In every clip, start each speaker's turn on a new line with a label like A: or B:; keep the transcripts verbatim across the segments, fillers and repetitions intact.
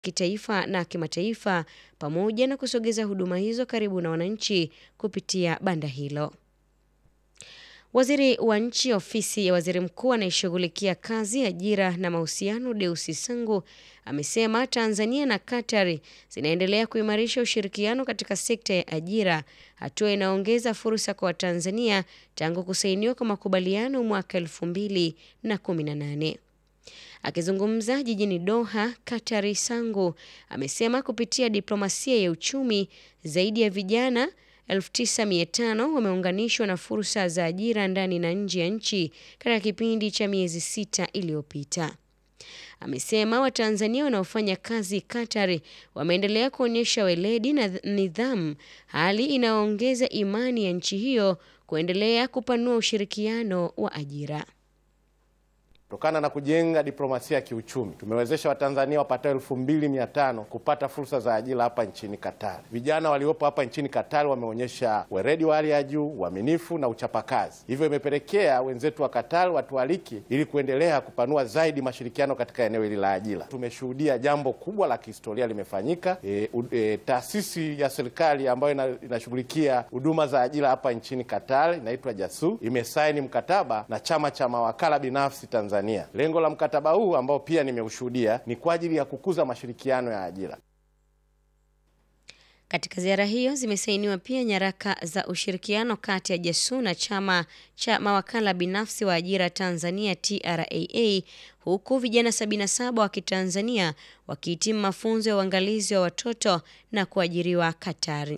A: kitaifa na kimataifa pamoja na kusogeza huduma hizo karibu na wananchi kupitia banda hilo. Waziri wa Nchi, Ofisi ya Waziri Mkuu anayeshughulikia kazi, ajira na mahusiano, Deusi Sangu amesema Tanzania na Qatar zinaendelea kuimarisha ushirikiano katika sekta ya ajira, hatua inaongeza fursa kwa Watanzania tangu kusainiwa kwa makubaliano mwaka elfu mbili na kumi na nane. Akizungumza jijini Doha, Qatar, Sangu amesema kupitia diplomasia ya uchumi zaidi ya vijana elfu tisa mia tano wameunganishwa na fursa za ajira ndani na nje ya nchi katika kipindi cha miezi sita iliyopita. Amesema Watanzania wanaofanya kazi Qatar wameendelea kuonyesha weledi na nidhamu, hali inaongeza imani ya nchi hiyo kuendelea kupanua ushirikiano wa ajira.
B: Kutokana na kujenga diplomasia ya kiuchumi, tumewezesha Watanzania wapatao elfu mbili mia tano kupata fursa za ajira hapa nchini Qatar. Vijana waliopo hapa nchini Qatar wameonyesha weledi wa hali ya juu, uaminifu na uchapakazi. Hivyo imepelekea wenzetu wa Qatar watualiki ili kuendelea kupanua zaidi mashirikiano katika eneo hili la ajira. Tumeshuhudia jambo kubwa la kihistoria limefanyika. E, e, taasisi ya serikali ambayo inashughulikia huduma za ajira hapa nchini Qatar inaitwa Jasu imesaini mkataba na chama cha mawakala binafsi Tanzania. Lengo la mkataba huu ambao pia nimeushuhudia ni kwa ajili ya kukuza mashirikiano ya ajira.
A: Katika ziara hiyo zimesainiwa pia nyaraka za ushirikiano kati ya Jasu na chama cha mawakala binafsi wa ajira Tanzania T R A A, huku vijana sabini na saba wa Kitanzania wakihitimu mafunzo ya uangalizi wa watoto na kuajiriwa Qatar.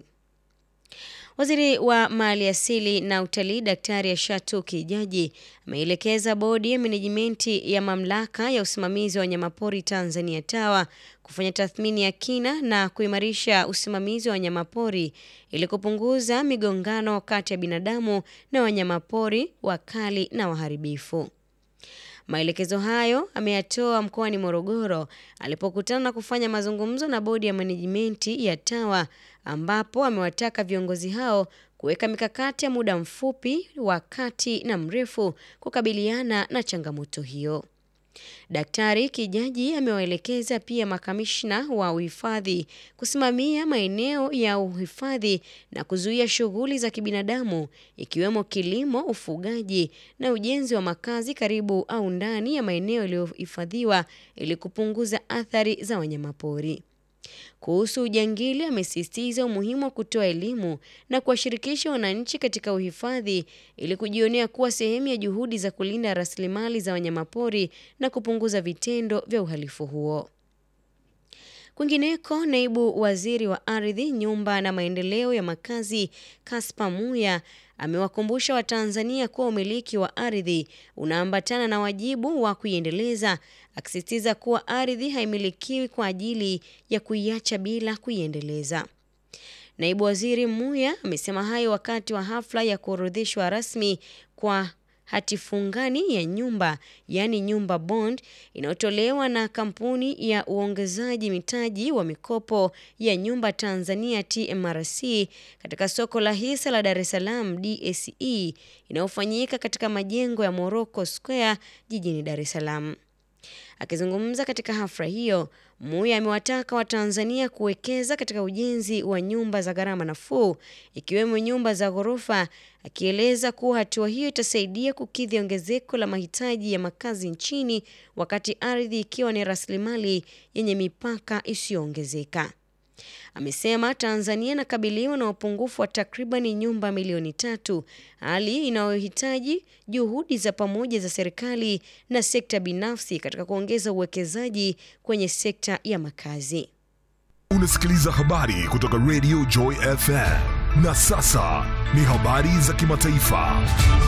A: Waziri wa Mali Asili na Utalii Daktari Ashatu Kijaji ameelekeza bodi ya menejimenti ya mamlaka ya usimamizi wa wanyamapori Tanzania TAWA kufanya tathmini ya kina na kuimarisha usimamizi wa wanyamapori ili kupunguza migongano kati ya binadamu na wanyamapori wakali na waharibifu. Maelekezo hayo ameyatoa mkoani Morogoro alipokutana na kufanya mazungumzo na bodi ya management ya TAWA, ambapo amewataka viongozi hao kuweka mikakati ya muda mfupi, wa kati na mrefu kukabiliana na changamoto hiyo. Daktari Kijaji amewaelekeza pia makamishna wa uhifadhi kusimamia maeneo ya uhifadhi na kuzuia shughuli za kibinadamu ikiwemo kilimo, ufugaji na ujenzi wa makazi karibu au ndani ya maeneo yaliyohifadhiwa ili kupunguza athari za wanyamapori. Kuhusu ujangili, amesisitiza umuhimu wa kutoa elimu na kuwashirikisha wananchi katika uhifadhi ili kujionea kuwa sehemu ya juhudi za kulinda rasilimali za wanyamapori na kupunguza vitendo vya uhalifu huo. Kwingineko, naibu waziri wa ardhi, nyumba na maendeleo ya makazi Kaspa Muya amewakumbusha Watanzania kuwa umiliki wa ardhi unaambatana na wajibu wa kuiendeleza, akisisitiza kuwa ardhi haimilikiwi kwa ajili ya kuiacha bila kuiendeleza. Naibu waziri Muya amesema hayo wakati wa hafla ya kuorodheshwa rasmi kwa hati fungani ya nyumba, yani nyumba bond, inayotolewa na kampuni ya uongezaji mitaji wa mikopo ya nyumba Tanzania T M R C katika soko la hisa la Dar es Salaam D S E, inayofanyika katika majengo ya Morocco Square jijini Dar es Salaam. Akizungumza katika hafla hiyo, Muya amewataka Watanzania kuwekeza katika ujenzi wa nyumba za gharama nafuu ikiwemo nyumba za ghorofa, akieleza kuwa hatua hiyo itasaidia kukidhi ongezeko la mahitaji ya makazi nchini wakati ardhi ikiwa ni rasilimali yenye mipaka isiyoongezeka. Amesema Tanzania inakabiliwa na upungufu wa takribani nyumba milioni tatu, hali inayohitaji juhudi za pamoja za serikali na sekta binafsi katika kuongeza uwekezaji kwenye sekta ya makazi.
C: Unasikiliza habari kutoka Radio Joy F M. Na sasa ni habari za kimataifa.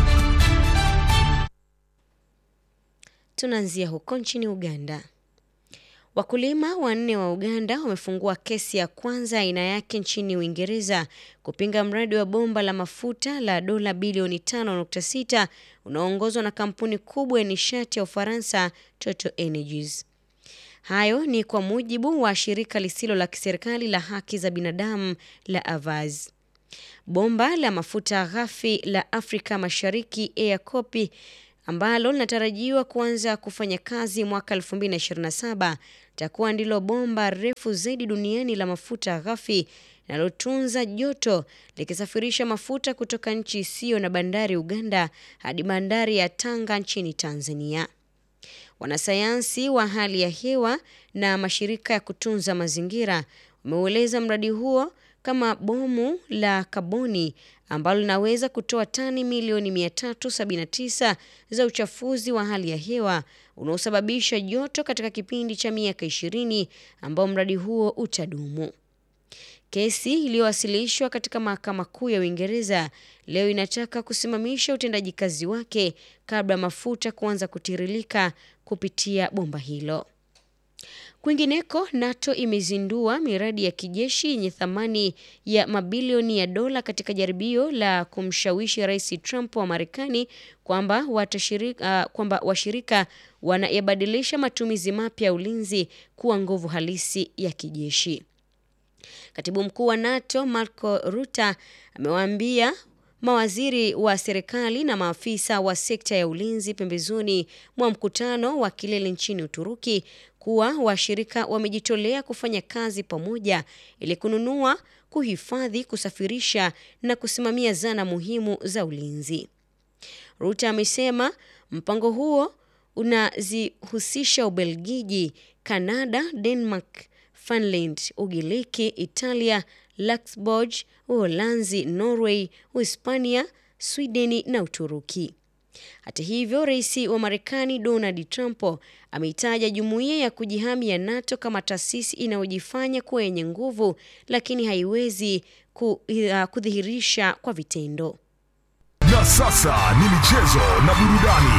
A: Tunaanzia huko nchini Uganda. Wakulima wanne wa Uganda wamefungua kesi ya kwanza aina yake nchini Uingereza kupinga mradi wa bomba la mafuta la dola bilioni tano nukta sita unaoongozwa na kampuni kubwa ya nishati ya Ufaransa Total Energies. Hayo ni kwa mujibu wa shirika lisilo la kiserikali la haki za binadamu la Avaz. Bomba la mafuta ghafi la Afrika Mashariki EACOP ambalo linatarajiwa kuanza kufanya kazi mwaka elfu mbili na ishirini na saba litakuwa ndilo bomba refu zaidi duniani la mafuta ghafi linalotunza joto likisafirisha mafuta kutoka nchi isiyo na bandari Uganda hadi bandari ya Tanga nchini Tanzania. Wanasayansi wa hali ya hewa na mashirika ya kutunza mazingira wameueleza mradi huo kama bomu la kaboni ambalo linaweza kutoa tani milioni mia tatu sabini na tisa za uchafuzi wa hali ya hewa unaosababisha joto katika kipindi cha miaka ishirini ambao mradi huo utadumu. Kesi iliyowasilishwa katika mahakama kuu ya Uingereza leo inataka kusimamisha utendaji kazi wake kabla mafuta kuanza kutiririka kupitia bomba hilo. Kwingineko, NATO imezindua miradi ya kijeshi yenye thamani ya mabilioni ya dola katika jaribio la kumshawishi Rais Trump wa Marekani kwamba watashirika uh, kwamba washirika wanayabadilisha matumizi mapya ya ulinzi kuwa nguvu halisi ya kijeshi. Katibu mkuu wa NATO Marco Rutte amewaambia mawaziri wa serikali na maafisa wa sekta ya ulinzi pembezoni mwa mkutano wa kilele nchini Uturuki kuwa washirika wamejitolea kufanya kazi pamoja ili kununua, kuhifadhi, kusafirisha na kusimamia zana muhimu za ulinzi. Rutte amesema mpango huo unazihusisha Ubelgiji, Kanada, Denmark, Finland, Ugiriki, Italia, Luxembourg, Uholanzi, Norway, Uhispania, Sweden na Uturuki. Hata hivyo, Rais wa Marekani Donald Trump ameitaja jumuiya ya kujihami ya NATO kama taasisi inayojifanya kuwa yenye nguvu lakini haiwezi kudhihirisha kwa vitendo.
C: Na sasa ni michezo na burudani.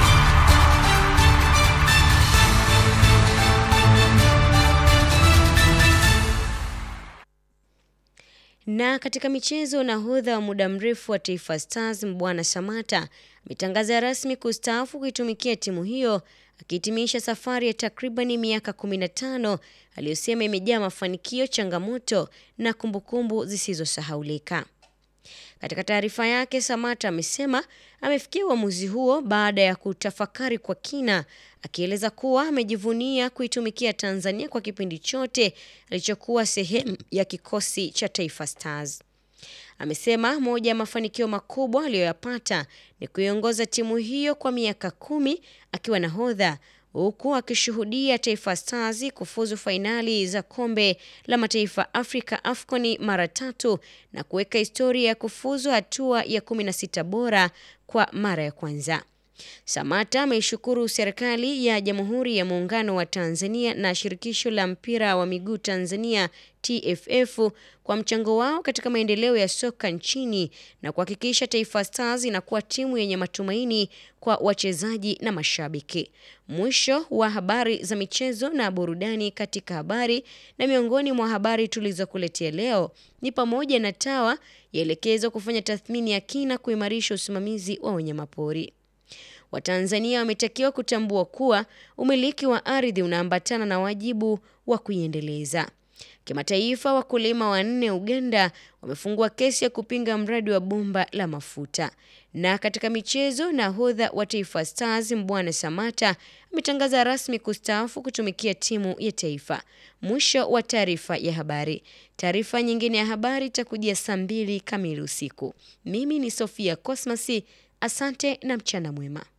A: Na katika michezo, nahodha wa muda mrefu wa Taifa Stars Mbwana Samatta ametangaza rasmi kustaafu kuitumikia timu hiyo, akihitimisha safari ya takribani miaka kumi na tano aliyosema imejaa mafanikio, changamoto na kumbukumbu zisizosahaulika. Katika taarifa yake, Samatta amesema amefikia uamuzi huo baada ya kutafakari kwa kina, akieleza kuwa amejivunia kuitumikia Tanzania kwa kipindi chote alichokuwa sehemu ya kikosi cha Taifa Stars. Amesema moja ya mafanikio makubwa aliyoyapata ni kuiongoza timu hiyo kwa miaka kumi akiwa nahodha, huku akishuhudia Taifa Stars kufuzu fainali za kombe la mataifa Afrika AFCON mara tatu na kuweka historia ya kufuzu hatua ya kumi na sita bora kwa mara ya kwanza. Samatta ameishukuru serikali ya Jamhuri ya Muungano wa Tanzania na shirikisho la mpira wa miguu Tanzania T F F kwa mchango wao katika maendeleo ya soka nchini na kuhakikisha Taifa Stars inakuwa timu yenye matumaini kwa wachezaji na mashabiki. Mwisho wa habari za michezo na burudani. Katika habari na miongoni mwa habari tulizokuletea leo ni pamoja na TAWA yaelekezwa kufanya tathmini ya kina kuimarisha usimamizi wa wanyamapori. Watanzania wametakiwa kutambua kuwa umiliki wa ardhi unaambatana na wajibu wa kuiendeleza. Kimataifa, wakulima wanne Uganda wamefungua kesi ya kupinga mradi wa bomba la mafuta. Na katika michezo, nahodha wa Taifa Stars Mbwana Samatta ametangaza rasmi kustaafu kutumikia timu ya taifa. Mwisho wa taarifa ya habari. Taarifa nyingine ya habari itakujia saa mbili kamili usiku. Mimi ni Sofia Cosmas. Asante na mchana mwema.